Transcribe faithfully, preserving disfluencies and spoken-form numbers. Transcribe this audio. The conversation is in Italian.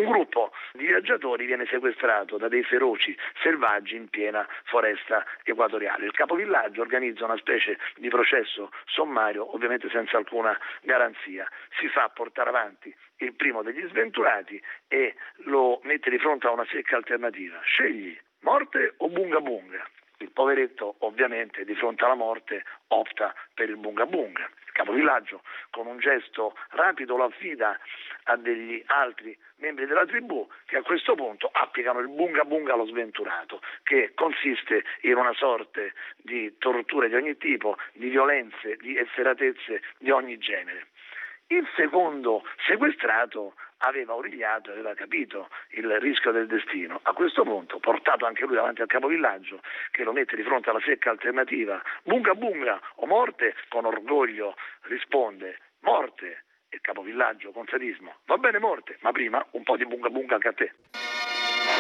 Un gruppo di viaggiatori viene sequestrato da dei feroci selvaggi in piena foresta equatoriale. Il capovillaggio organizza una specie di processo sommario, ovviamente senza alcuna garanzia. Si fa portare avanti il primo degli sventurati e lo mette di fronte a una secca alternativa. Scegli morte o bunga bunga. Il poveretto, ovviamente, di fronte alla morte opta per il bunga bunga. Il capovillaggio, con un gesto rapido, lo affida a degli altri membri della tribù che a questo punto applicano il bunga bunga allo sventurato, che consiste in una sorte di torture di ogni tipo, di violenze, di efferatezze di ogni genere. Il secondo sequestrato aveva origliato, aveva capito il rischio del destino. A questo punto, portato anche lui davanti al capovillaggio, che lo mette di fronte alla secca alternativa, bunga bunga o morte, con orgoglio risponde morte. Il capovillaggio con sadismo, va bene morte, ma prima un po' di bunga bunga anche a te.